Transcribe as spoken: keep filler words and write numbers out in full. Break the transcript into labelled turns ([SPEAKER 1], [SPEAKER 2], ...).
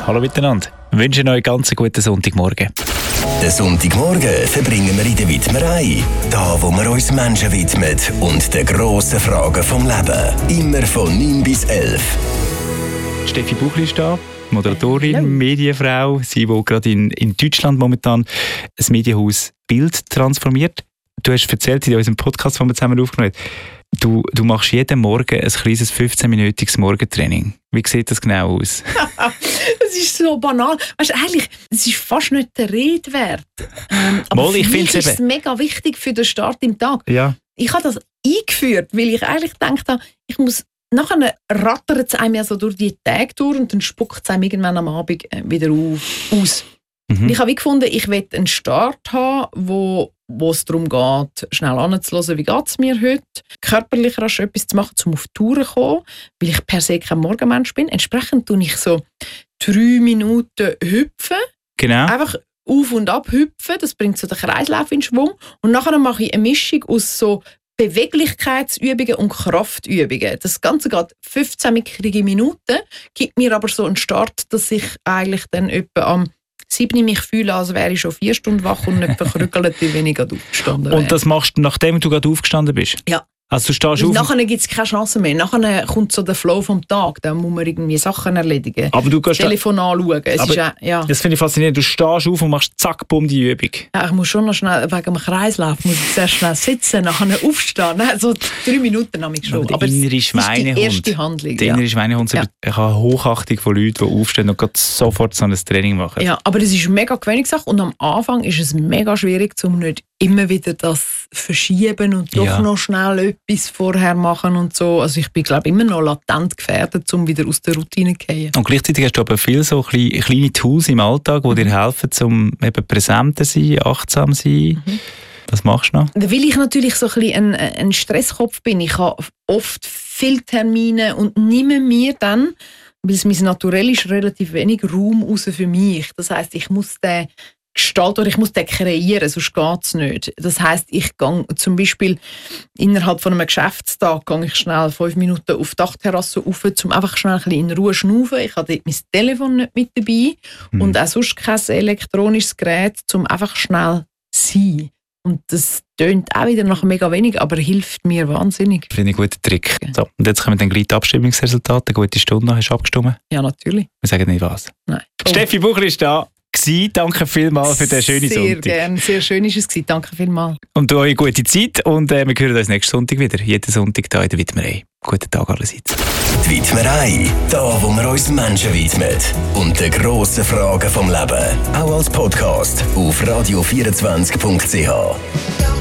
[SPEAKER 1] Hallo miteinander. Ich wünsche euch einen ganz guten Sonntagmorgen.
[SPEAKER 2] Den Sonntagmorgen verbringen wir in der Widmerei. Da, wo wir uns Menschen widmen und den grossen Fragen vom Leben. Immer von neun bis elf.
[SPEAKER 1] Steffi Buchli ist da, Moderatorin,
[SPEAKER 3] Hallo.
[SPEAKER 1] Medienfrau. Sie, die gerade in, in Deutschland momentan das Medienhaus Bild transformiert. Du hast erzählt in unserem Podcast, den wir zusammen aufgenommen haben, du, du machst jeden Morgen ein kleines fünfzehn-minütiges Morgentraining. Wie sieht das genau aus?
[SPEAKER 3] Das ist so banal. Weißt du, eigentlich, es ist fast nicht der Rede wert. Ähm, aber
[SPEAKER 1] Mal, ich
[SPEAKER 3] für mich
[SPEAKER 1] find's
[SPEAKER 3] ist es
[SPEAKER 1] eben-
[SPEAKER 3] mega wichtig für den Start im Tag.
[SPEAKER 1] Ja.
[SPEAKER 3] Ich habe das eingeführt, weil ich eigentlich gedacht habe, ich muss nachher rattert es einem ja so durch die Tage durch und dann spuckt es einem irgendwann am Abend äh, wieder auf, aus.
[SPEAKER 1] Mhm.
[SPEAKER 3] Und ich habe wie gefunden, ich will einen Start haben, wo, wo es darum geht, schnell anzuhören, wie geht es mir heute, körperlich rasch etwas zu machen, um auf die Tour zu kommen, weil ich per se kein Morgenmensch bin. Entsprechend tue ich so drei Minuten hüpfen,
[SPEAKER 1] Genau.
[SPEAKER 3] einfach auf und ab hüpfen, das bringt so den Kreislauf in Schwung. Und nachher mache ich eine Mischung aus so Beweglichkeitsübungen und Kraftübungen. Das Ganze geht fünfzehn mickrige Minuten, gibt mir aber so einen Start, dass ich eigentlich dann etwa am sieben mich fühle, als wäre ich schon vier Stunden wach und nicht verkrückelt, wie wenn ich gerade aufgestanden wäre.
[SPEAKER 1] Und das machst du, nachdem du gerade aufgestanden bist?
[SPEAKER 3] Ja.
[SPEAKER 1] Also du stehst
[SPEAKER 3] Weil
[SPEAKER 1] auf...
[SPEAKER 3] nachher gibt es keine Chance mehr. Nachher kommt so der Flow vom Tag. Dann muss man irgendwie Sachen erledigen.
[SPEAKER 1] Aber du gehst...
[SPEAKER 3] Telefon anschauen. Es
[SPEAKER 1] Aber
[SPEAKER 3] ist auch, ja.
[SPEAKER 1] Das finde ich faszinierend. Du stehst auf und machst zack, bumm, die Übung.
[SPEAKER 3] Ja, ich muss schon noch schnell, wegen dem Kreislauf, muss ich zuerst schnell sitzen, nachher aufstehen. Nein, so drei Minuten habe ich schon.
[SPEAKER 1] Aber der
[SPEAKER 3] Aber es
[SPEAKER 1] innere
[SPEAKER 3] ist
[SPEAKER 1] Schweinehund.
[SPEAKER 3] die erste Handlung.
[SPEAKER 1] Der
[SPEAKER 3] Ja.
[SPEAKER 1] innere Schweinehund.
[SPEAKER 3] Ja.
[SPEAKER 1] Ich habe eine Hochachtung von Leuten, die aufstehen und gerade sofort so ein Training machen.
[SPEAKER 3] Ja, aber es ist mega gewöhnlich Sache und am Anfang ist es mega schwierig, um nicht immer wieder das verschieben und doch
[SPEAKER 1] Ja.
[SPEAKER 3] noch schnell etwas vorher machen und so. Also ich bin, glaube ich, immer noch latent gefährdet, um wieder aus der Routine zu gehen.
[SPEAKER 1] Und gleichzeitig hast du aber viele so kleine, kleine Tools im Alltag, die dir helfen, um eben präsenter zu sein, achtsam zu sein.
[SPEAKER 3] Mhm.
[SPEAKER 1] Was machst du noch?
[SPEAKER 3] Weil ich natürlich so ein, bisschen ein, ein Stresskopf bin. Ich habe oft viele Termine und nehme mir dann, weil es mein Naturell ist, relativ wenig Raum raus für mich. Das heisst, ich muss den gestalten oder ich muss den kreieren, sonst geht es nicht. Das heisst, ich gehe zum Beispiel innerhalb von einem Geschäftstag gehe ich schnell fünf Minuten auf die Dachterrasse rauf, um einfach schnell ein bisschen in Ruhe zu schnaufen. Ich habe dort mein Telefon nicht mit dabei
[SPEAKER 1] Mhm.
[SPEAKER 3] und auch sonst kein elektronisches Gerät, um einfach schnell zu sein. Und das tönt auch wieder nach mega wenig, aber hilft mir wahnsinnig.
[SPEAKER 1] Finde ich einen guten Trick. So, und jetzt kommen dann gleich die Abstimmungsresultate. Eine gute Stunde hast du abgestimmt.
[SPEAKER 3] Ja, natürlich.
[SPEAKER 1] Wir sagen nicht was.
[SPEAKER 3] Nein.
[SPEAKER 1] Steffi Buchli ist da. Gewesen. Danke vielmals für den schönen
[SPEAKER 3] Sehr
[SPEAKER 1] Sonntag.
[SPEAKER 3] gerne, sehr schön ist es gewesen. Danke vielmals.
[SPEAKER 1] Und euch gute Zeit. Und äh, wir hören uns nächsten Sonntag wieder. Jeden Sonntag hier in der Widmerei. Guten Tag allerseits.
[SPEAKER 2] Die Widmerei. Da, wo wir uns Menschen widmen und den grossen Fragen vom Leben. Auch als Podcast auf radio vierundzwanzig punkt c h.